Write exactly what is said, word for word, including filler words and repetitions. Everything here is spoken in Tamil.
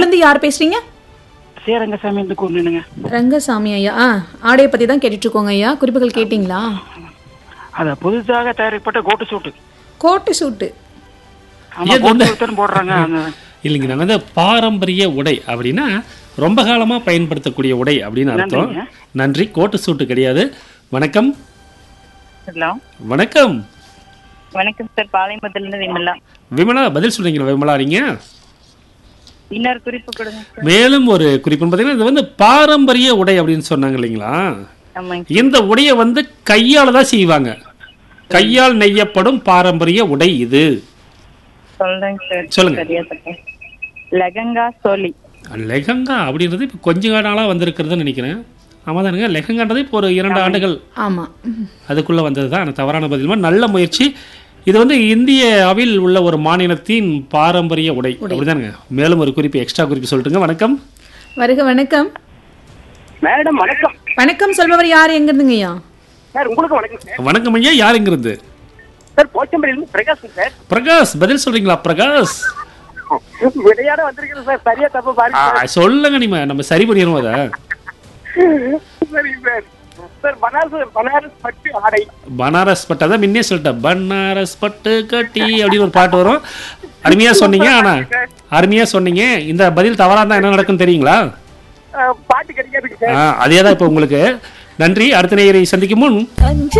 ஊர்ல இருந்து யார் பேசுறீங்க? சேரங்கசாமி இருந்து கூப்பிடுங்க. ரங்கசாமி ஐயா. ஆ ஆடையை பத்தி தான் கேட்டுட்டு இருக்கோங்க ஐயா. குறிப்புகள் கேட்டீங்களா? அத புதுசாக தயாரிக்கப்பட்ட கோட்டு சூட்டு. கோட்டு சூட்டு. ஆமா, கோட்டு சூட்டு போடுறாங்க. இல்லைங்க, நான் வந்து பாரம்பரிய உடை அப்படின்னா ரொம்ப காலமா பயன்படுத்தக்கூடிய உடை அப்படின்னு அர்த்தம். நன்றி. கோட்டு சூட்டு கிடையாது. வணக்கம். ஹலோ வணக்கம். வணக்கம் சார். பாளையம்பத்துல இருந்து விமலா. விமலா பதில் சொல்றீங்களா? விமலா நீங்க இன்னொரு குறிப்பு கொடுங்க சார். மேலும் ஒரு குறிப்புன்னு பார்த்தீங்கன்னா இது வந்து பாரம்பரிய உடை அப்படின்னு சொன்னாங்க இல்லைங்களா? ஆமாங்க. இந்த உடையை வந்து கையால தான் செய்வாங்க. கையால் நெய்யப்படும் பாரம்பரிய உடை இது. சொல்றேங்க சார். சொல்லுங்க. சரியா சொல்றேன். லெகங்கா சோலி. லெஹங்கா அப்படின்றது இப்போ கொஞ்ச நாளா வந்திருக்கிறதுன்னு நினைக்கிறேன். ஆமாம் தானுங்க. லெஹங்கான்றது இப்போ ஒரு இரண்டு ஆண்டுகள் ஆமா அதுக்குள்ள வந்தது தான். தவறான பதில். நல்ல முயற்சி. இது வந்து இந்தியாவில் உள்ள ஒரு மாநிலத்தின் பாரம்பரிய உடை அப்படிதானுங்க. மேலும் ஒரு குறிப்பு, எக்ஸ்ட்ரா குறிப்பு சொல்லிட்டுங்க. வணக்கம். வருக. வணக்கம் மேடம். வணக்கம். வணக்கம் சொல்பவர் யார், எங்க இருந்துங்க ஐயா? சார் உங்களுக்கு வணக்கம் சார். வணக்கம் ஐயா. யாருங்கிறது? சார் போச்சம்பள்ளியில இருந்து பிரகாஷ் சார். பிரகாஷ் பதில் சொல்றீங்களா? பிரகாஷ் விளையாட வந்திருக்கேன் சார். சரியா தப்பு பாருங்க. சொல்லுங்க. நீங்க நம்ம சரி பண்ணிடுவோம் அதை. சரி சார். சார் பனாரஸ் பனாரஸ் பட்டு ஆடை. பனாரஸ் பட்டு அதான் முன்னே சொல்லிட்டேன். பனாரஸ் பட்டு கட்டி அப்படின்னு ஒரு பாட்டு வரும். அருமையா சொன்னீங்க. ஆனா அருமையா சொன்னீங்க. இந்த பதில் தவறா இருந்தா என்ன நடக்கும் தெரியுங்களா? பாட்டு கிடைக்காதுங்க சார். அதேதான் இப்ப உங்களுக்கு. நன்றி. அடுத்த நேயரை சந்திக்கும் முன்